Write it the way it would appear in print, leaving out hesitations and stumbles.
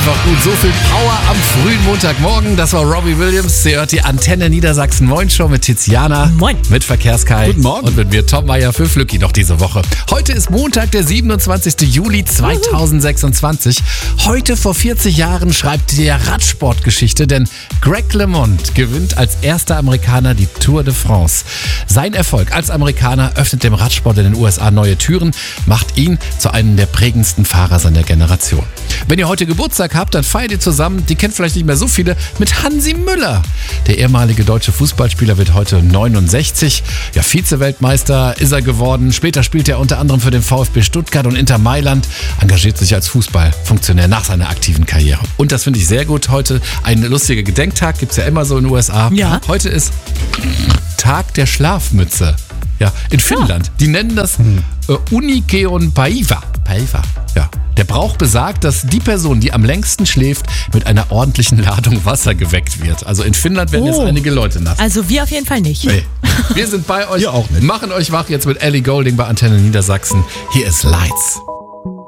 einfach gut. So viel Power am frühen Montagmorgen. Das war Robbie Williams. Sie hört die Antenne Niedersachsen Moin Show mit Tiziana. Moin. Mit Verkehrskai. Guten Morgen. Und mit mir Tom Meier für Flücki noch diese Woche. Heute ist Montag, der 27. Juli 2026. Heute vor 40 Jahren schreibt der Radsportgeschichte, denn Greg LeMond gewinnt als erster Amerikaner die Tour de France. Sein Erfolg als Amerikaner öffnet dem Radsport in den USA neue Türen, macht ihn zu einem der prägendsten Fahrer seiner Generation. Wenn ihr heute Geburtstag habt, dann feiert ihr zusammen, die kennt vielleicht nicht mehr so viele, mit Hansi Müller. Der ehemalige deutsche Fußballspieler wird heute 69. Ja, Vize-Weltmeister ist er geworden. Später spielt er unter anderem für den VfB Stuttgart und Inter Mailand, engagiert sich als Fußballfunktionär nach seiner aktiven Karriere. Und das finde ich sehr gut. Heute ein lustiger Gedenktag, gibt es ja immer so in den USA. Ja. Heute ist Tag der Schlafmütze. Ja, in Finnland. Die nennen das Unikeon Päivä. Ja. Der Brauch besagt, dass die Person, die am längsten schläft, mit einer ordentlichen Ladung Wasser geweckt wird. Also in Finnland werden jetzt einige Leute nass. Also wir auf jeden Fall nicht. Nee. Wir sind bei euch, Wir auch nicht. machen euch wach jetzt mit Ellie Goulding bei Antenne Niedersachsen. Hier ist Lights.